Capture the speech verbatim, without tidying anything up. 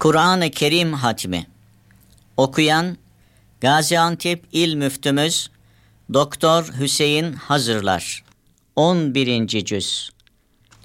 Kur'an-ı Kerim hatmi. Okuyan Gaziantep İl Müftümüz Doktor Hüseyin Hazırlar. on birinci cüz.